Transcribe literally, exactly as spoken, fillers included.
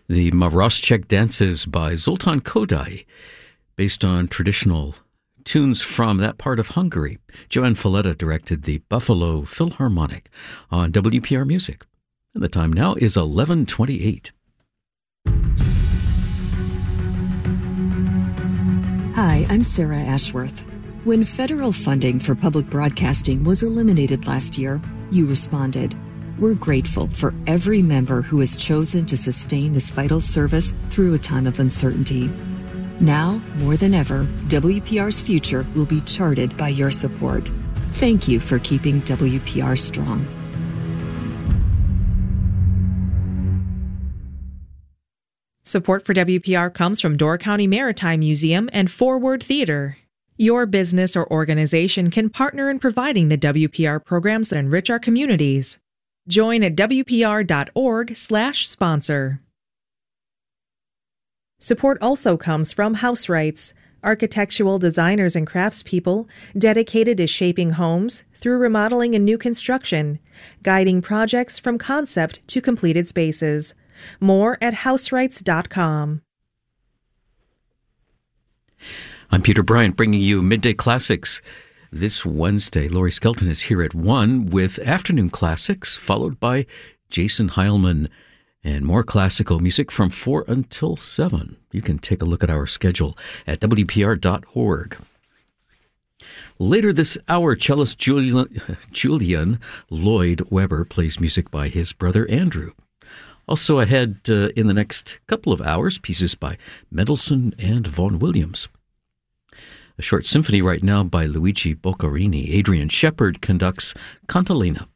The Maroszczek dances by Zoltán Kodály, based on traditional tunes from that part of Hungary. Joanne Falletta directed the Buffalo Philharmonic on W P R Music. And the time now is eleven twenty-eight. Hi, I'm Sarah Ashworth. When federal funding for public broadcasting was eliminated last year, you responded. We're grateful for every member who has chosen to sustain this vital service through a time of uncertainty. Now, more than ever, W P R's future will be charted by your support. Thank you for keeping W P R strong. Support for W P R comes from Door County Maritime Museum and Forward Theater. Your business or organization can partner in providing the W P R programs that enrich our communities. Join at W P R dot org slash sponsor. Support also comes from House Rights, architectural designers and craftspeople dedicated to shaping homes through remodeling and new construction, guiding projects from concept to completed spaces. More at house rights dot com. I'm Peter Bryant, bringing you Midday Classics. This Wednesday, Laurie Skelton is here at one with Afternoon Classics, followed by Jason Heilman and more classical music from four until seven. You can take a look at our schedule at W P R dot org. Later this hour, cellist Julian, Julian Lloyd Webber plays music by his brother Andrew. Also ahead uh, in the next couple of hours, pieces by Mendelssohn and Vaughan Williams. A short symphony right now by Luigi Boccherini. Adrian Shepard conducts Cantilena.